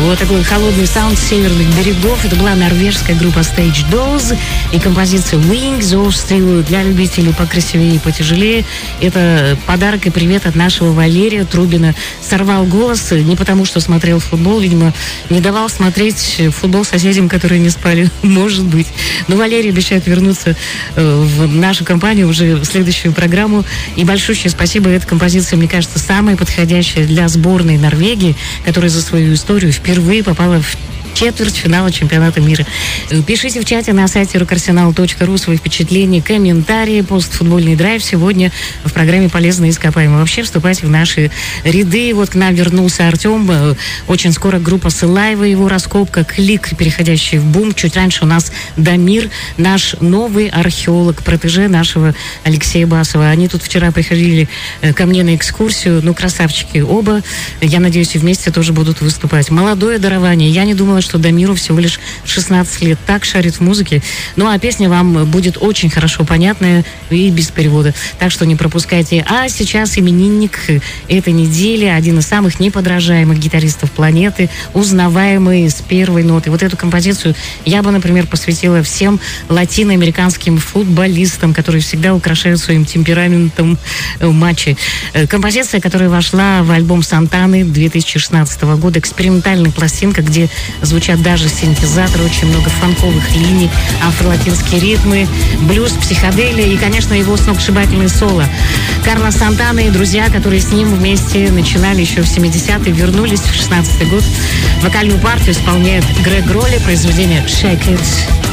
Вот такой холодный саунд с северных берегов. Это была норвежская группа Stage Dolls и композиция Wings of Steel для любителей покрасивее и потяжелее. Это подарок и привет от нашего Валерия Трубина. Сорвал голос не потому, что смотрел футбол, видимо, не давал смотреть футбол соседям, которые не спали, может быть. Но Валерий обещает вернуться в нашу компанию уже в следующую программу. И большущее спасибо. Эта композиция, мне кажется, самая подходящая для сборной Норвегии, которая за свою историю впервые попала в четвертьфинала чемпионата мира. Пишите в чате на сайте rokarsenal.ru свои впечатления, комментарии, постфутбольный драйв сегодня в программе «Полезные ископаемые». Вообще вступайте в наши ряды. Вот к нам вернулся Артем. Очень скоро группа Сылаева, его раскопка, клик, переходящий в бум. Чуть раньше у нас Дамир, наш новый археолог, протеже нашего Алексея Басова. Они тут вчера приходили ко мне на экскурсию. Ну, красавчики оба. Я надеюсь, и вместе тоже будут выступать. Молодое дарование. Я не думала, что Дамиру всего лишь 16 лет. Так шарит в музыке. Ну, а песня вам будет очень хорошо понятная и без перевода. Так что не пропускайте. А сейчас именинник этой недели. Один из самых неподражаемых гитаристов планеты. Узнаваемый с первой ноты. Вот эту композицию я бы, например, посвятила всем латиноамериканским футболистам, которые всегда украшают своим темпераментом матчи. Композиция, которая вошла в альбом Сантаны 2016 года. Экспериментальная пластинка, где звучат даже синтезаторы, очень много фанковых линий, афро-латинские ритмы, блюз, психоделия и, конечно, его сногсшибательное соло. Карлос Сантана и друзья, которые с ним вместе начинали еще в 70-е, вернулись в 16-й год. Вокальную партию исполняет Грег Ролли, произведение «Shake It».